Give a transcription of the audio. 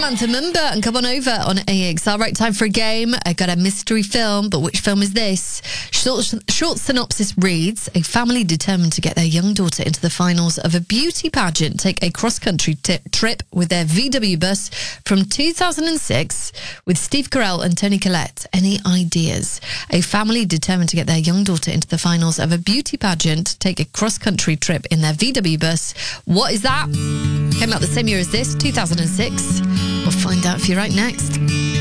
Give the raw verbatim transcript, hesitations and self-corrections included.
Samantha Mumba and Come On Over on A X R. Right, time for a game. I got a mystery film, but which film is this? Short, short synopsis reads, a family determined to get their young daughter into the finals of a beauty pageant take a cross-country t- trip with their V W bus from two thousand six with Steve Carell and Toni Collette. Any ideas? A family determined to get their young daughter into the finals of a beauty pageant take a cross-country trip in their V W bus. What is that? Came out the same year as this, two thousand six. We'll find out for you right next.